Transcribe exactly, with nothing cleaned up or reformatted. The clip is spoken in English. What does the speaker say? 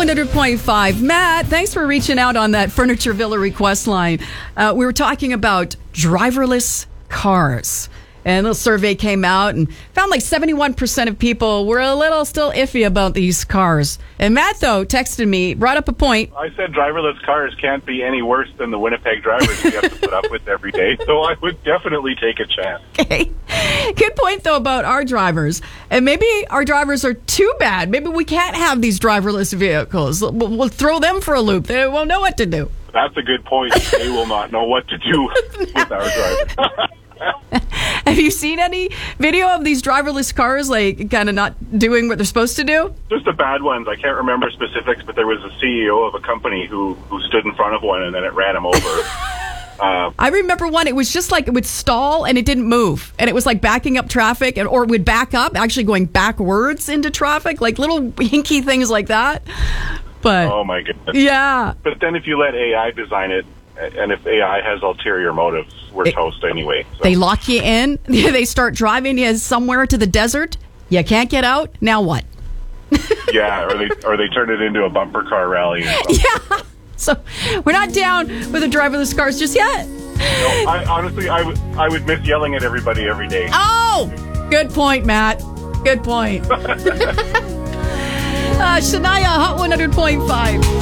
one hundred point five. Matt, thanks for reaching out on that Furniture Villa request line. Uh, we were talking about driverless cars. And a little survey came out and found like seventy-one percent of people were a little still iffy about these cars. And Matt, though, texted me, brought up a point. I said driverless cars can't be any worse than the Winnipeg drivers we have to put up with every day. So I would definitely take a chance. Okay. Good point, though, about our drivers. And maybe our drivers are too bad. Maybe we can't have these driverless vehicles. We'll, we'll throw them for a loop. They won't know what to do. That's a good point. They will not know what to do with our drivers. Have you seen any video of these driverless cars, like, kind of not doing what they're supposed to do? Just the bad ones. I can't remember specifics, but there was a C E O of a company who, who stood in front of one and then it ran him over. uh, I remember one. It was just like it would stall and it didn't move. And it was like backing up traffic, and or it would back up, actually going backwards into traffic, like little hinky things like that. But oh, my goodness. Yeah. But then if you let A I design it, and if A I has ulterior motives, we're it, toast anyway. So. They lock you in. They start driving you somewhere to the desert. You can't get out. Now what? Yeah, or they or they turn it into a bumper car rally. Yeah. So we're not down with the driverless cars just yet. No, I, honestly, I would I would miss yelling at everybody every day. Oh, good point, Matt. Good point. uh, Shania, Hot one hundred point five.